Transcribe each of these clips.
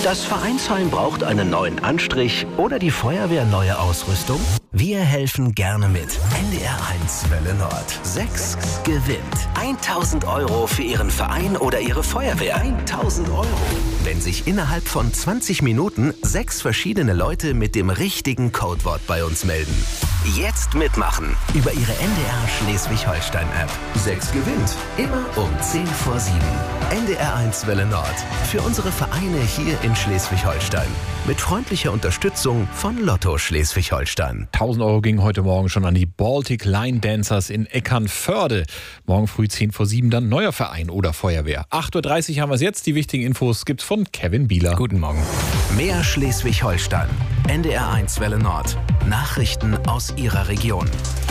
Das Vereinsheim braucht einen neuen Anstrich oder die Feuerwehr neue Ausrüstung? Wir helfen gerne mit. NDR 1 Welle Nord. 6 gewinnt 1.000 € für Ihren Verein oder Ihre Feuerwehr. 1.000 €. Wenn sich innerhalb von 20 Minuten 6 verschiedene Leute mit dem richtigen Codewort bei uns melden. Jetzt mitmachen über Ihre NDR Schleswig-Holstein-App. 6 gewinnt. Immer um 10 vor 7. NDR 1 Welle Nord. Für unsere Vereine hier in Schleswig-Holstein. Mit freundlicher Unterstützung von Lotto Schleswig-Holstein. 1.000 € gingen heute Morgen schon an die Baltic Line Dancers in Eckernförde. Morgen früh 10 vor 7 dann neuer Verein oder Feuerwehr. 8.30 Uhr haben wir es jetzt. Die wichtigen Infos gibt's von Kevin Bieler. Guten Morgen. Mehr Schleswig-Holstein. NDR 1 Welle Nord. Nachrichten aus Ihrer Region.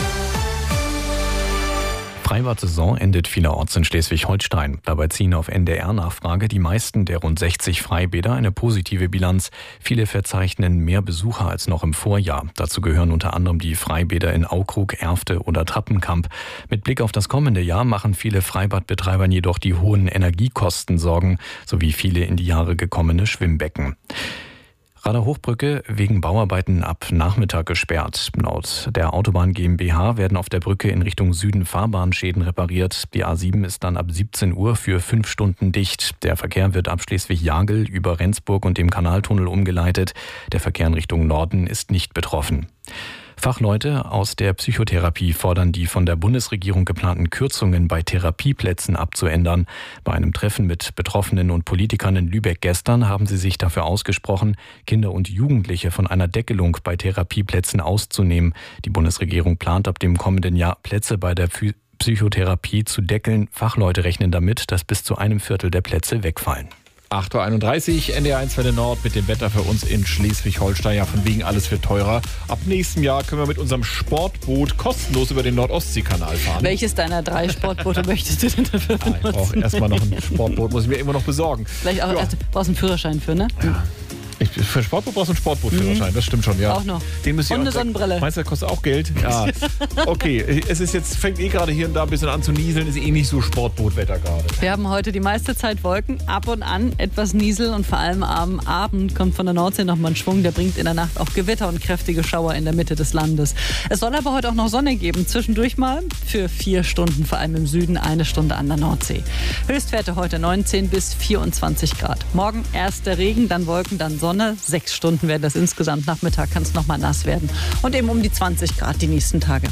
Freibad-Saison endet vielerorts in Schleswig-Holstein. Dabei ziehen auf NDR-Nachfrage die meisten der rund 60 Freibäder eine positive Bilanz. Viele verzeichnen mehr Besucher als noch im Vorjahr. Dazu gehören unter anderem die Freibäder in Aukrug, Erfte oder Trappenkamp. Mit Blick auf das kommende Jahr machen viele Freibadbetreibern jedoch die hohen Energiekosten Sorgen, sowie viele in die Jahre gekommene Schwimmbecken. Radar-Hochbrücke wegen Bauarbeiten ab Nachmittag gesperrt. Laut der Autobahn GmbH werden auf der Brücke in Richtung Süden Fahrbahnschäden repariert. Die A7 ist dann ab 17 Uhr für 5 Stunden dicht. Der Verkehr wird ab Schleswig-Jagel über Rendsburg und dem Kanaltunnel umgeleitet. Der Verkehr in Richtung Norden ist nicht betroffen. Fachleute aus der Psychotherapie fordern, die von der Bundesregierung geplanten Kürzungen bei Therapieplätzen abzuändern. Bei einem Treffen mit Betroffenen und Politikern in Lübeck gestern haben sie sich dafür ausgesprochen, Kinder und Jugendliche von einer Deckelung bei Therapieplätzen auszunehmen. Die Bundesregierung plant ab dem kommenden Jahr Plätze bei der Psychotherapie zu deckeln. Fachleute rechnen damit, dass bis zu einem Viertel der Plätze wegfallen. 8.31 Uhr, NDR 1 Welle Nord mit dem Wetter für uns in Schleswig-Holstein. Ja, von wegen alles wird teurer. Ab nächstem Jahr können wir mit unserem Sportboot kostenlos über den Nord-Ostsee-Kanal fahren. Welches deiner 3 Sportboote möchtest du denn dafür benutzen? Ich brauche erstmal noch ein Sportboot, muss ich mir immer noch besorgen. Vielleicht auch erst, brauchst einen Führerschein für, ne? Ja. Für ein Sportboot brauchst du einen Sportbootführerschein, das stimmt schon, ja. Auch noch. Den müsst ihr und auch eine Sonnenbrille. Meinst du, das kostet auch Geld? Ja. Okay, es ist jetzt, fängt gerade hier und da ein bisschen an zu nieseln, ist nicht so Sportbootwetter gerade. Wir haben heute die meiste Zeit Wolken, ab und an etwas Niesel und vor allem am Abend kommt von der Nordsee nochmal ein Schwung, der bringt in der Nacht auch Gewitter und kräftige Schauer in der Mitte des Landes. Es soll aber heute auch noch Sonne geben, zwischendurch mal für 4 Stunden, vor allem im Süden, 1 Stunde an der Nordsee. Höchstwerte heute 19 bis 24 Grad. Morgen erst der Regen, dann Wolken, dann Sonne, 6 Stunden werden das insgesamt. Nachmittag kann es nochmal nass werden. Und eben um die 20 Grad die nächsten Tage.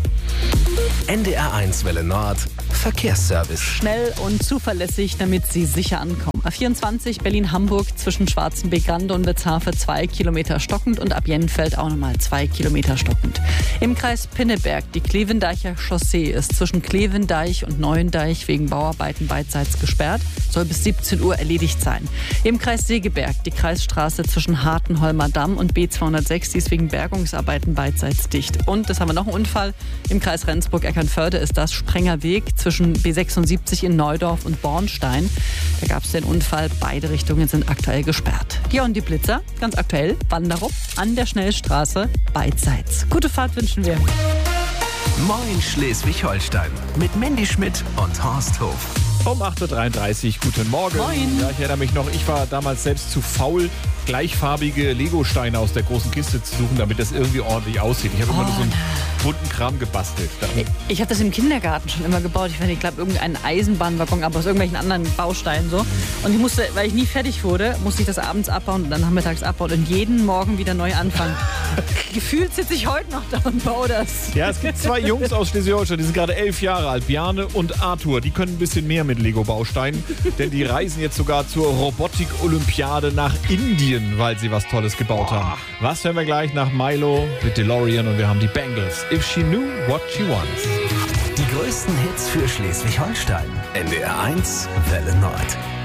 NDR 1 Welle Nord. Verkehrsservice. Schnell und zuverlässig, damit Sie sicher ankommen. A24 Berlin-Hamburg zwischen Schwarzenbeck-Rande und Wetzhafe 2 Kilometer stockend und ab Jennfeld auch nochmal 2 Kilometer stockend. Im Kreis Pinneberg, die Klevendeicher Chaussee ist zwischen Klevendeich und Neuendeich wegen Bauarbeiten beidseits gesperrt, soll bis 17 Uhr erledigt sein. Im Kreis Segeberg die Kreisstraße zwischen Hartenholmer Damm und B206, die ist wegen Bergungsarbeiten beidseits dicht. Und, das haben wir noch einen Unfall, im Kreis Rendsburg-Eckernförde ist das Sprenger Weg zwischen B76 in Neudorf und Bornstein. Da gab es den Unfall, beide Richtungen sind aktuell gesperrt. Ja, und die Blitzer, ganz aktuell, Wanderup an der Schnellstraße beidseits. Gute Fahrt wünschen wir. Moin Schleswig-Holstein mit Mandy Schmidt und Horst Hof. Um 8.33 Uhr, guten Morgen. Moin. Ja, ich erinnere mich noch, ich war damals selbst zu faul, gleichfarbige Lego-Steine aus der großen Kiste zu suchen, damit das irgendwie ordentlich aussieht. Ich habe immer nur so einen bunten Kram gebastelt. Ich habe das im Kindergarten schon immer gebaut. Ich glaube, irgendeinen Eisenbahnwaggon, aber aus irgendwelchen anderen Bausteinen so. Und ich musste, weil ich nie fertig wurde, musste ich das abends abbauen und dann nachmittags abbauen und jeden Morgen wieder neu anfangen. Gefühlt sitze ich heute noch da und baue das. Ja, es gibt 2 Jungs aus Schleswig-Holstein, die sind gerade 11 Jahre alt, Bjarne und Arthur. Die können ein bisschen mehr mit Lego-Bausteinen, denn die reisen jetzt sogar zur Robotik-Olympiade nach Indien, weil sie was Tolles gebaut haben. Was hören wir gleich nach Milo mit DeLorean und wir haben die Bangles. If she knew what she wants. Die größten Hits für Schleswig-Holstein. NDR 1 Welle Nord.